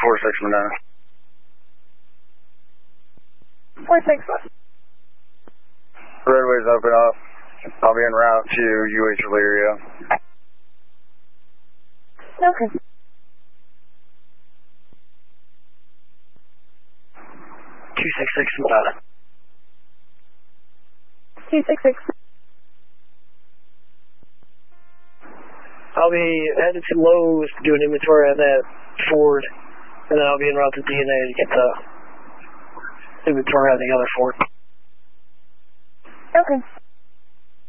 46 Medina. 46. Roadway's open up. I'll be en route to UH Elyria. Okay. 266 Medina. 266. I'll be headed to Lowe's to do an inventory on that Ford, and then I'll be en route to DNA to get the inventory on the other Ford. Okay.